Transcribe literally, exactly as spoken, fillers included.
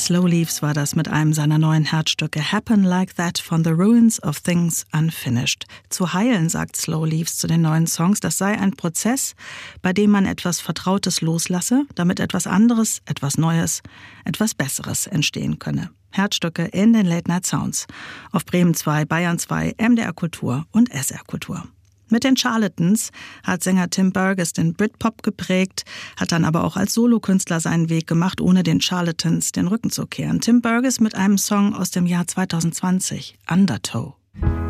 Slow Leaves war das mit einem seiner neuen Herzstücke Happen Like That from the Ruins of Things Unfinished. Zu heilen, sagt Slow Leaves zu den neuen Songs, das sei ein Prozess, bei dem man etwas Vertrautes loslasse, damit etwas anderes, etwas Neues, etwas Besseres entstehen könne. Herzstücke in den Late Night Sounds auf Bremen zwei, Bayern zwei, M D R Kultur und S R Kultur. Mit den Charlatans hat Sänger Tim Burgess den Britpop geprägt, hat dann aber auch als Solokünstler seinen Weg gemacht, ohne den Charlatans den Rücken zu kehren. Tim Burgess mit einem Song aus dem Jahr zwanzig zwanzig, Undertow.